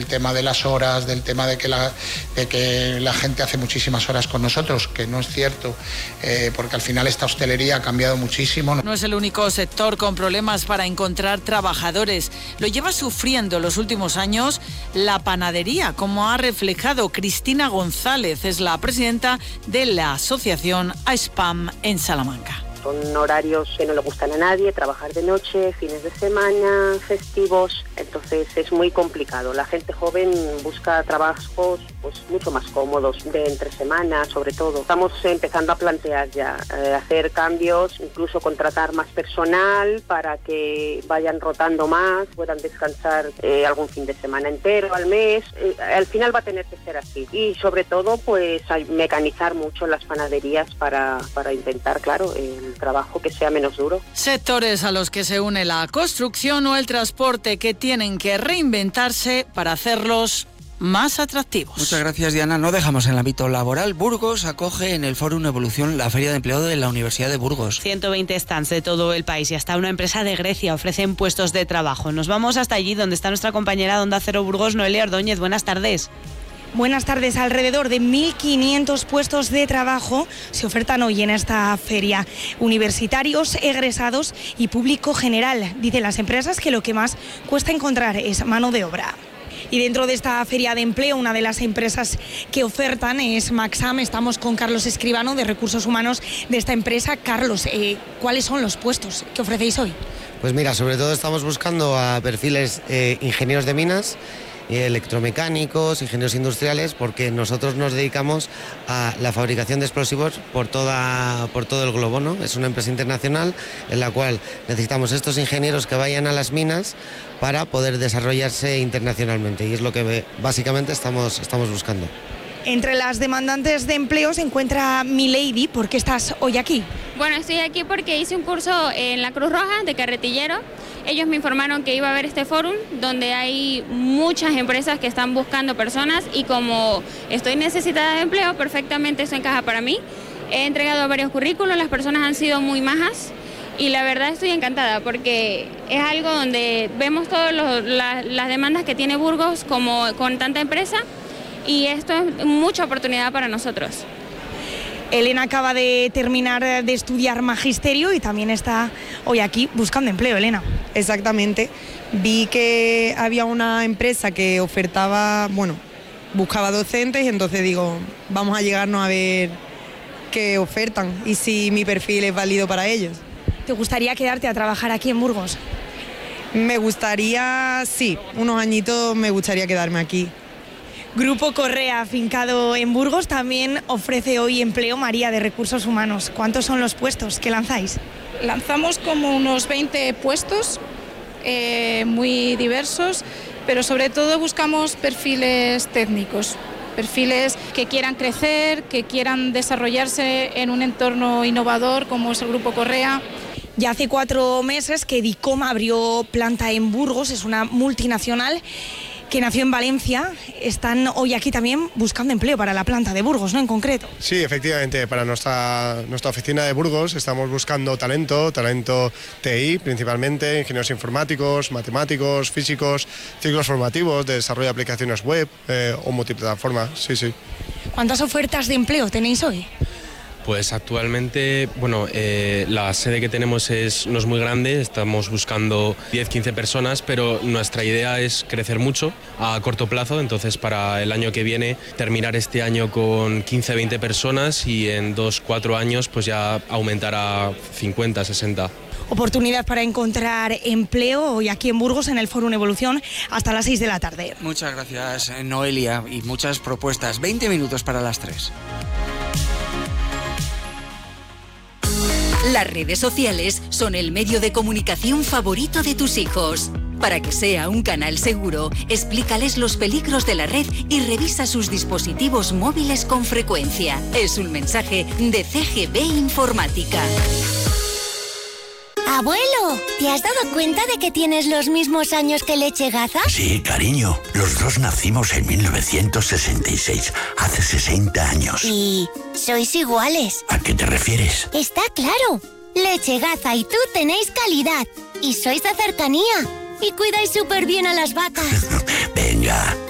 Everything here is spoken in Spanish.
tema de las horas, del tema de que la gente hace muchísimas horas con nosotros, que no es cierto, porque al final esta hostelería ha cambiado muchísimo. No es el único sector con problemas para encontrar trabajadores. Lo lleva sufriendo los últimos años la panadería, como ha reflejado Cristina González, es la presidenta de la asociación ASPAM en Salamanca. Son horarios que no le gustan a nadie, trabajar de noche, fines de semana, festivos, entonces es muy complicado. La gente joven busca trabajos pues mucho más cómodos, de entre semana sobre todo. Estamos empezando a plantear ya hacer cambios, incluso contratar más personal para que vayan rotando más, puedan descansar algún fin de semana entero al mes. Al final va a tener que ser así. Y sobre todo pues mecanizar mucho las panaderías para intentar, claro, el trabajo que sea menos duro. Sectores a los que se une la construcción o el transporte que tienen que reinventarse para hacerlos más atractivos. Muchas gracias, Diana. No dejamos el ámbito laboral. Burgos acoge en el Fórum Evolución la Feria de Empleo de la Universidad de Burgos. 120 stands de todo el país y hasta una empresa de Grecia ofrecen puestos de trabajo. Nos vamos hasta allí donde está nuestra compañera de Onda Cero Burgos, Noelia Ordóñez. Buenas tardes. Buenas tardes. Alrededor de 1.500 puestos de trabajo se ofertan hoy en esta feria. Universitarios, egresados y público general. Dicen las empresas que lo que más cuesta encontrar es mano de obra. Y dentro de esta feria de empleo, una de las empresas que ofertan es Maxam. Estamos con Carlos Escribano, de Recursos Humanos de esta empresa. Carlos, ¿cuáles son los puestos que ofrecéis hoy? Pues mira, sobre todo estamos buscando a perfiles ingenieros de minas, electromecánicos, ingenieros industriales, porque nosotros nos dedicamos a la fabricación de explosivos por todo el globo, ¿no? Es una empresa internacional en la cual necesitamos estos ingenieros que vayan a las minas para poder desarrollarse internacionalmente, y es lo que básicamente estamos buscando. Entre las demandantes de empleo se encuentra Milady. ¿Por qué estás hoy aquí? Bueno, estoy aquí porque hice un curso en la Cruz Roja de carretillero. Ellos me informaron que iba a haber este fórum donde hay muchas empresas que están buscando personas, y como estoy necesitada de empleo, perfectamente eso encaja para mí. He entregado varios currículos, las personas han sido muy majas y la verdad estoy encantada porque es algo donde vemos todas las demandas que tiene Burgos como con tanta empresa, y esto es mucha oportunidad para nosotros. Elena acaba de terminar de estudiar magisterio y también está hoy aquí buscando empleo. Elena. Exactamente. Vi que había una empresa que buscaba docentes, y entonces digo, vamos a llegarnos a ver qué ofertan y si mi perfil es válido para ellos. ¿Te gustaría quedarte a trabajar aquí en Burgos? Me gustaría, sí, unos añitos me gustaría quedarme aquí. Grupo Correa, afincado en Burgos, también ofrece hoy empleo. María, de Recursos Humanos. ¿Cuántos son los puestos que lanzáis? Lanzamos como unos 20 puestos, muy diversos, pero sobre todo buscamos perfiles técnicos, perfiles que quieran crecer, que quieran desarrollarse en un entorno innovador como es el Grupo Correa. Ya hace 4 meses que Dicoma abrió planta en Burgos, es una multinacional que nació en Valencia. Están hoy aquí también buscando empleo para la planta de Burgos, ¿no? En concreto. Sí, efectivamente, para nuestra oficina de Burgos estamos buscando talento TI principalmente, ingenieros informáticos, matemáticos, físicos, ciclos formativos de desarrollo de aplicaciones web o multiplataforma, sí. ¿Cuántas ofertas de empleo tenéis hoy? Pues actualmente, la sede que tenemos no es muy grande, estamos buscando 10-15 personas, pero nuestra idea es crecer mucho a corto plazo, entonces para el año que viene terminar este año con 15-20 personas y en 2-4 años pues ya aumentar a 50-60. Oportunidad para encontrar empleo hoy aquí en Burgos en el Fórum Evolución hasta las 6 de la tarde. Muchas gracias, Noelia, y muchas propuestas. 20 minutos para las 3. Las redes sociales son el medio de comunicación favorito de tus hijos. Para que sea un canal seguro, explícales los peligros de la red y revisa sus dispositivos móviles con frecuencia. Es un mensaje de CGB Informática. Abuelo, ¿te has dado cuenta de que tienes los mismos años que Lechegaza? Sí, cariño. Los dos nacimos en 1966, hace 60 años. ¿Y sois iguales? ¿A qué te refieres? Está claro. Lechegaza y tú tenéis calidad. Y sois de cercanía. Y cuidáis súper bien a las vacas. Venga.